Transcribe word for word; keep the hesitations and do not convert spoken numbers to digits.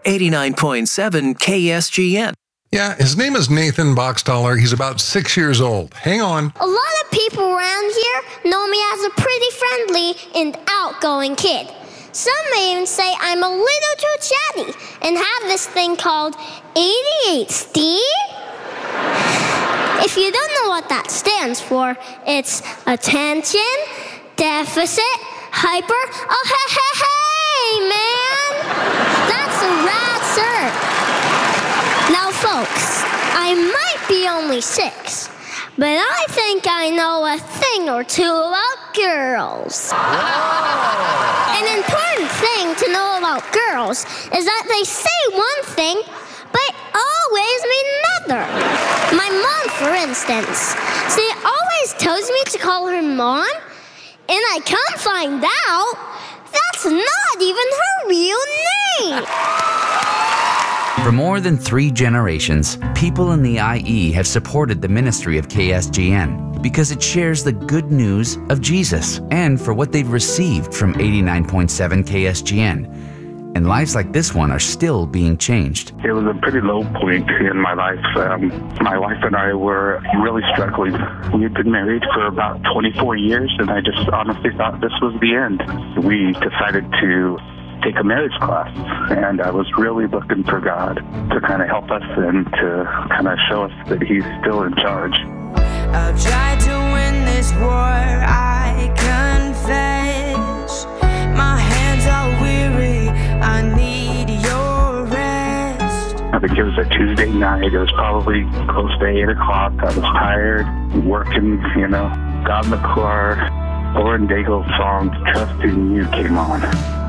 eighty-nine point seven K S G N. Yeah, his name is Nathan Boxtaller. He's about six years old. Hang on. A lot of people around here know me as a pretty friendly and outgoing kid. Some may even say I'm a little too chatty and have this thing called A D H D. If you don't know what that stands for, it's attention, deficit, hyper. Oh, hey, hey, hey, man! That's a rad cert. Now, folks, I might be only six, but I think I know a thing or two about girls. Whoa. An important thing to know about girls is that they say one thing, but always mean another. My mom, for instance, she always tells me to call her mom, and I come find out that's not even her real name. For more than three generations, people in the I E have supported the ministry of K S G N because it shares the good news of Jesus and for what they've received from eighty-nine point seven K S G N. And lives like this one are still being changed. It was a pretty low point in my life. Um, my wife and I were really struggling. We had been married for about twenty-four years, and I just honestly thought this was the end. We decided to take a marriage class, and I was really looking for God to kind of help us and to kind of show us that He's still in charge. I've tried to win this war, I confess. My hands are weary, I need your rest. I think it was a Tuesday night. It was probably close to eight o'clock. I was tired, working, you know, got in the car. Lauren Daigle's song, Trust in You, came on.